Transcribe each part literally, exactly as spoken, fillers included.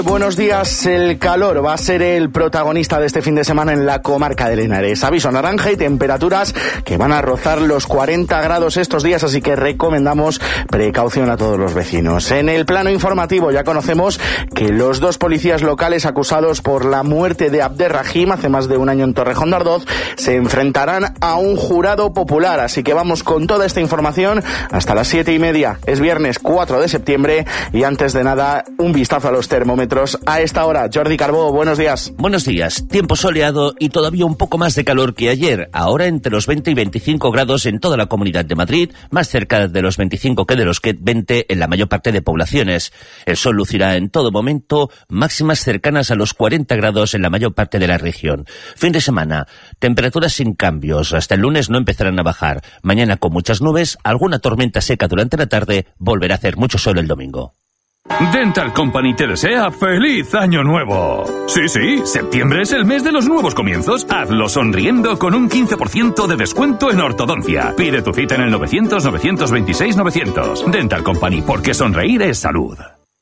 Buenos días. El calor va a ser el protagonista de este fin de semana en la comarca del Henares. Aviso naranja y temperaturas que van a rozar los cuarenta grados estos días, así que recomendamos precaución a todos los vecinos. En el plano informativo ya conocemos que los dos policías locales acusados por la muerte de Abderrahim hace más de un año en Torrejón de Ardoz se enfrentarán a un jurado popular, así que vamos con toda esta información hasta las siete y media. Es viernes cuatro de septiembre y antes de nada un vistazo a los termómetros a esta hora. Jordi Carbó, buenos días. Buenos días. Tiempo soleado y todavía un poco más de calor que ayer. Ahora entre los veinte y veinticinco grados en toda la Comunidad de Madrid, más cerca de los veinticinco que de los que veinte en la mayor parte de poblaciones. El sol lucirá en todo momento, máximas cercanas a los cuarenta grados en la mayor parte de la región. Fin de semana, temperaturas sin cambios. Hasta el lunes no empezarán a bajar. Mañana con muchas nubes, alguna tormenta seca durante la tarde, volverá a hacer mucho sol el domingo. Dental Company te desea ¡feliz año nuevo! Sí, sí, septiembre es el mes de los nuevos comienzos. Hazlo sonriendo con un quince por ciento de descuento en ortodoncia. Pide tu cita en el novecientos, novecientos veintiséis, novecientos. Dental Company, porque sonreír es salud.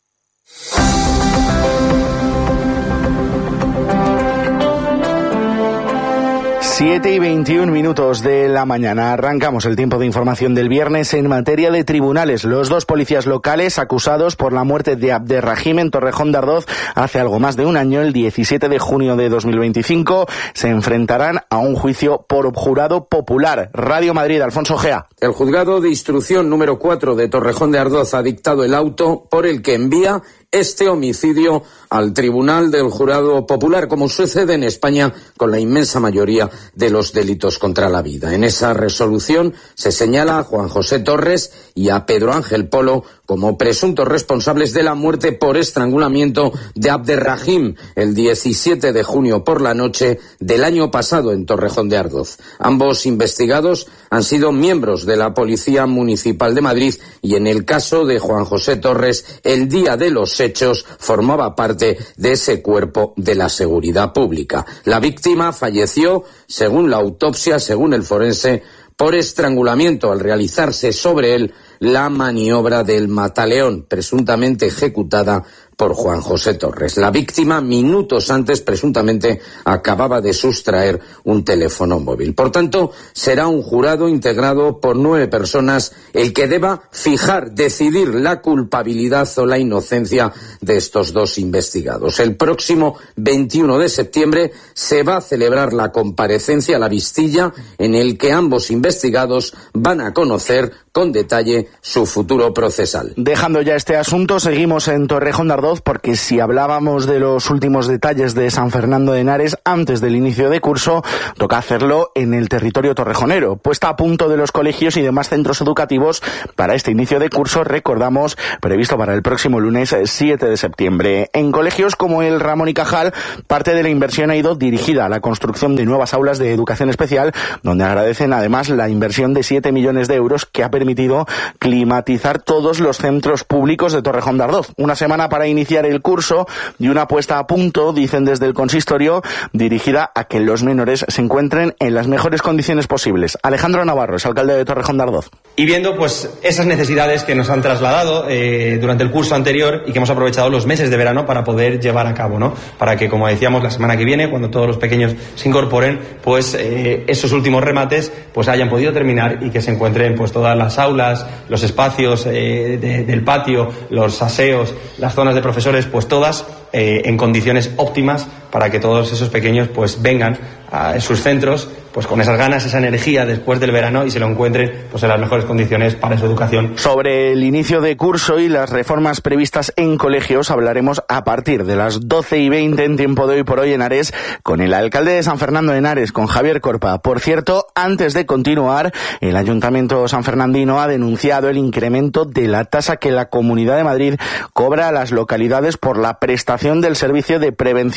siete y veintiún minutos de la mañana. Arrancamos el tiempo de información del viernes en materia de tribunales. Los dos policías locales acusados por la muerte de Abderrahim en Torrejón de Ardoz hace algo más de un año, el diecisiete de junio de dos mil veinticinco, se enfrentarán a un juicio por jurado popular. Radio Madrid, Alfonso Gea. El juzgado de instrucción número cuatro de Torrejón de Ardoz ha dictado el auto por el que envía este homicidio al Tribunal del Jurado Popular, como sucede en España con la inmensa mayoría de los delitos contra la vida. En esa resolución se señala a Juan José Torres y a Pedro Ángel Polo como presuntos responsables de la muerte por estrangulamiento de Abderrahim el diecisiete de junio por la noche del año pasado en Torrejón de Ardoz. Ambos investigados han sido miembros de la Policía Municipal de Madrid y en el caso de Juan José Torres, el día de los hechos formaba parte de ese cuerpo de la seguridad pública. La víctima falleció, según la autopsia, según el forense, por estrangulamiento al realizarse sobre él la maniobra del mataleón, presuntamente ejecutada por Juan José Torres. La víctima, minutos antes, presuntamente, acababa de sustraer un teléfono móvil. Por tanto, será un jurado integrado por nueve personas el que deba fijar, decidir la culpabilidad o la inocencia de estos dos investigados. El próximo veintiuno de septiembre se va a celebrar la comparecencia a la Vistilla, en el que ambos investigados van a conocer con detalle su futuro procesal. Dejando ya este asunto, seguimos en Torrejón de Ardoz, porque si hablábamos de los últimos detalles de San Fernando de Henares antes del inicio de curso, toca hacerlo en el territorio torrejonero. Puesta a punto de los colegios y demás centros educativos para este inicio de curso, recordamos, previsto para el próximo lunes siete de septiembre. En colegios como el Ramón y Cajal, parte de la inversión ha ido dirigida a la construcción de nuevas aulas de educación especial, donde agradecen además la inversión de siete millones de euros que ha permitido climatizar todos los centros públicos de Torrejón de Ardoz. Una semana para iniciar el curso y una puesta a punto, dicen desde el consistorio, dirigida a que los menores se encuentren en las mejores condiciones posibles. Alejandro Navarro es alcalde de Torrejón de Ardoz. Y viendo pues esas necesidades que nos han trasladado eh, durante el curso anterior y que hemos aprovechado los meses de verano para poder llevar a cabo, ¿no? Para que, como decíamos, la semana que viene, cuando todos los pequeños se incorporen, pues eh, esos últimos remates pues hayan podido terminar y que se encuentren pues todas las aulas, los espacios eh, de, del patio, los aseos, las zonas de profesores, pues todas eh, en condiciones óptimas para que todos esos pequeños pues vengan a sus centros pues con esas ganas, esa energía después del verano y se lo encuentren pues en las mejores condiciones para su educación. Sobre el inicio de curso y las reformas previstas en colegios hablaremos a partir de las doce y veinte en Tiempo de Hoy por Hoy en Henares con el alcalde de San Fernando de Henares, con Javier Corpa. Por cierto, antes de continuar, el Ayuntamiento sanfernandino ha denunciado el incremento de la tasa que la Comunidad de Madrid cobra a las localidades por la prestación del servicio de prevención y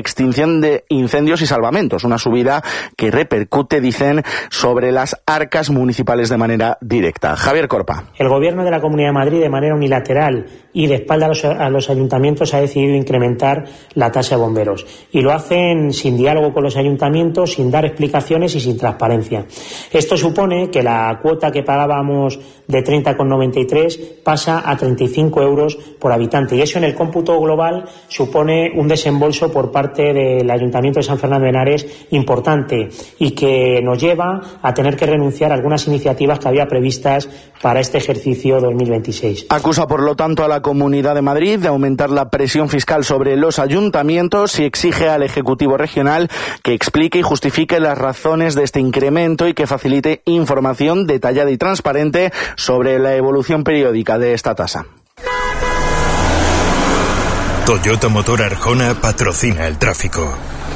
extinción de incendios y salvamentos, una subida que repercute, dicen, sobre las arcas municipales de manera directa. Javier Corpa. El Gobierno de la Comunidad de Madrid, de manera unilateral y de espalda a los, a los ayuntamientos, ha decidido incrementar la tasa de bomberos. Y lo hacen sin diálogo con los ayuntamientos, sin dar explicaciones y sin transparencia. Esto supone que la cuota que pagábamos de treinta con noventa y tres pasa a treinta y cinco euros por habitante. Y eso en el cómputo global supone un desembolso por parte del Ayuntamiento de San Fernando de Henares importante y que nos lleva a tener que renunciar a algunas iniciativas que había previstas para este ejercicio dos mil veintiséis. Acusa, por lo tanto, a la Comunidad de Madrid de aumentar la presión fiscal sobre los ayuntamientos y exige al Ejecutivo Regional que explique y justifique las razones de este incremento y que facilite información detallada y transparente sobre la evolución periódica de esta tasa. Toyota Motor Arjona patrocina el tráfico.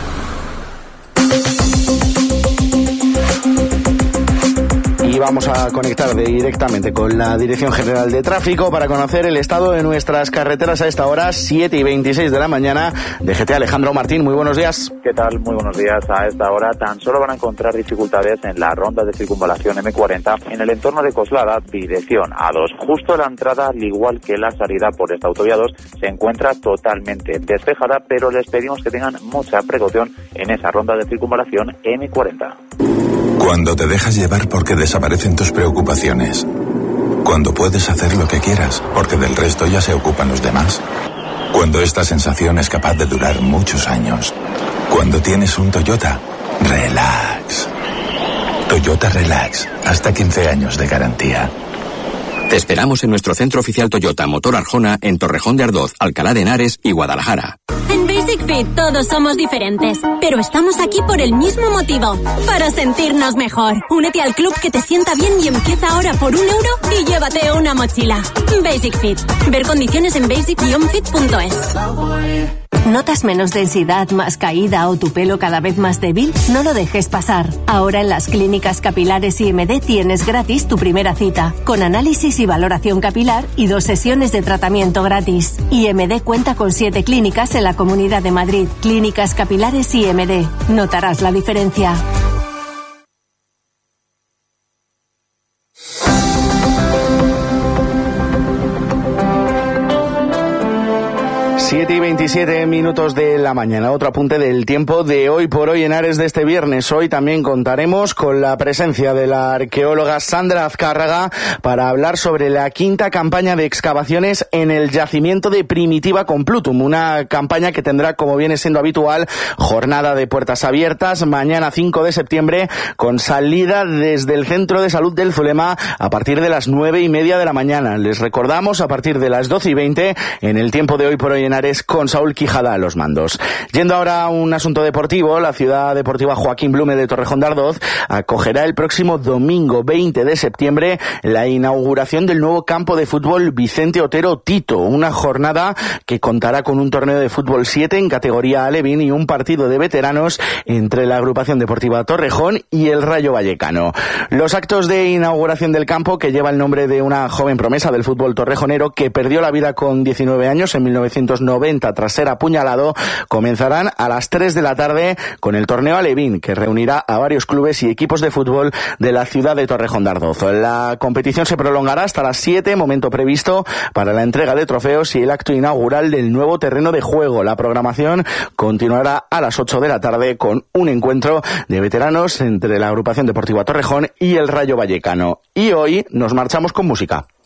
Y vamos a conectar directamente con la Dirección General de Tráfico para conocer el estado de nuestras carreteras a esta hora, siete y veintiséis de la mañana. D G T Alejandro Martín, muy buenos días. ¿Qué tal? Muy buenos días. A esta hora tan solo van a encontrar dificultades en la ronda de circunvalación eme cuarenta en el entorno de Coslada, dirección A dos. Justo la entrada, al igual que la salida por esta autovía dos, se encuentra totalmente despejada, pero les pedimos que tengan mucha precaución en esa ronda de circunvalación eme cuarenta. Cuando te dejas llevar porque desaparecen tus preocupaciones. Cuando puedes hacer lo que quieras porque del resto ya se ocupan los demás. Cuando esta sensación es capaz de durar muchos años. Cuando tienes un Toyota, relax. Toyota Relax, hasta quince años de garantía. Te esperamos en nuestro centro oficial Toyota Motor Arjona en Torrejón de Ardoz, Alcalá de Henares y Guadalajara. En Basic Fit todos somos diferentes, pero estamos aquí por el mismo motivo, para sentirnos mejor. Únete al club que te sienta bien y empieza ahora por un euro y llévate una mochila. Basic Fit. Ver condiciones en basic guion fit punto es. ¿Notas menos densidad, más caída o tu pelo cada vez más débil? No lo dejes pasar. Ahora en las clínicas capilares I M D tienes gratis tu primera cita, con análisis y valoración capilar y dos sesiones de tratamiento gratis. I M D cuenta con siete clínicas en la Comunidad de Madrid. Clínicas capilares I M D. Notarás la diferencia. siete y veintisiete minutos de la mañana. Otro apunte del tiempo de hoy por hoy en Ares de este viernes. Hoy también contaremos con la presencia de la arqueóloga Sandra Azcárraga para hablar sobre la quinta campaña de excavaciones en el yacimiento de Primitiva Complutum. Una campaña que tendrá, como viene siendo habitual, jornada de puertas abiertas mañana cinco de septiembre con salida desde el Centro de Salud del Zulema a partir de las nueve y media de la mañana. Les recordamos a partir de las doce y veinte en el tiempo de hoy por hoy en Ares con Saúl Quijada a los mandos. Yendo ahora a un asunto deportivo, la Ciudad Deportiva Joaquín Blume de Torrejón de Ardoz acogerá el próximo domingo veinte de septiembre la inauguración del nuevo campo de fútbol Vicente Otero Tito, una jornada que contará con un torneo de fútbol siete en categoría alevín y un partido de veteranos entre la agrupación deportiva Torrejón y el Rayo Vallecano. Los actos de inauguración del campo, que lleva el nombre de una joven promesa del fútbol torrejonero que perdió la vida con diecinueve años en mil novecientos noventa tras ser apuñalado, comenzarán a las tres de la tarde con el torneo alevín, que reunirá a varios clubes y equipos de fútbol de la ciudad de Torrejón de Ardoz. La competición se prolongará hasta las siete, momento previsto para la entrega de trofeos y el acto inaugural del nuevo terreno de juego. La programación continuará a las ocho de la tarde con un encuentro de veteranos entre la agrupación deportiva Torrejón y el Rayo Vallecano. Y hoy nos marchamos con música.